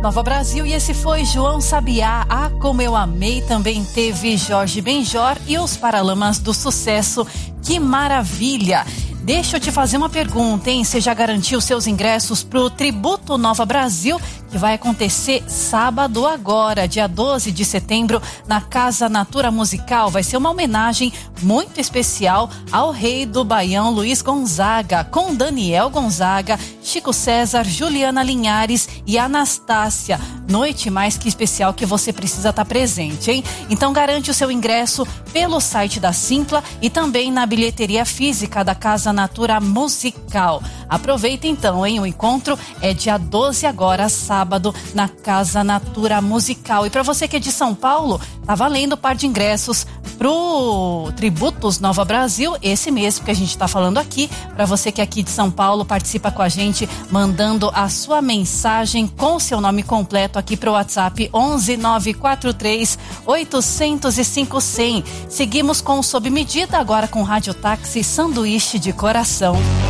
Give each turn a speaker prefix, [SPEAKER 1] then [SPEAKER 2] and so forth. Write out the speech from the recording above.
[SPEAKER 1] Nova Brasil, e esse foi João Sabiá, Ah, Como Eu Amei. Também teve Jorge Benjor e os Paralamas do Sucesso. Que maravilha! Deixa eu te fazer uma pergunta, hein? Você já garantiu seus ingressos pro Tributo Nova Brasil, que vai acontecer sábado agora, dia 12 de setembro, na Casa Natura Musical? Vai ser uma homenagem muito especial ao rei do Baião, Luiz Gonzaga, com Daniel Gonzaga, Chico César, Juliana Linhares e Anastácia. Noite mais que especial que você precisa estar presente, hein? Então garante o seu ingresso pelo site da Simpla e também na bilheteria física da Casa Natura Musical. Aproveita então, hein? O encontro é dia 12 agora, sábado, na Casa Natura Musical. E para você que é de São Paulo, tá valendo par de ingressos pro Tributos Nova Brasil, esse mesmo que a gente tá falando aqui. Para você que é aqui de São Paulo, participa com a gente, mandando a sua mensagem com o seu nome completo aqui pro WhatsApp 11 943 805 100. Seguimos com o Sob Medida, agora com Rádio Táxi Sanduíche de Coração.